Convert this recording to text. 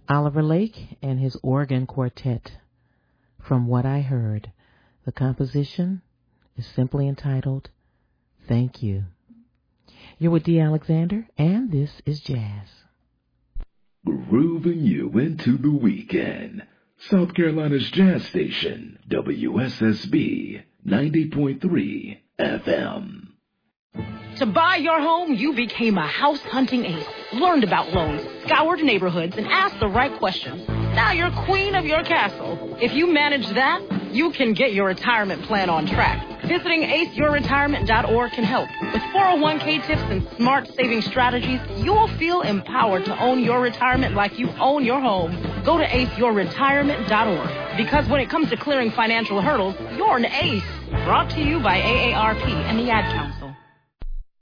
Oliver Lake and his organ quartet. From what I heard, the composition is simply entitled, Thank You. You're with D. Alexander, and this is Jazz. Grooving you into the weekend. South Carolina's jazz station, WSSB 90.3 FM. To buy your home, you became a house-hunting ace, learned about loans, scoured neighborhoods, and asked the right questions. Now you're queen of your castle. If you manage that, you can get your retirement plan on track. Visiting aceyourretirement.org can help. With 401k tips and smart saving strategies, you'll feel empowered to own your retirement like you own your home. Go to aceyourretirement.org. Because when it comes to clearing financial hurdles, you're an ace. Brought to you by AARP and the Ad Council.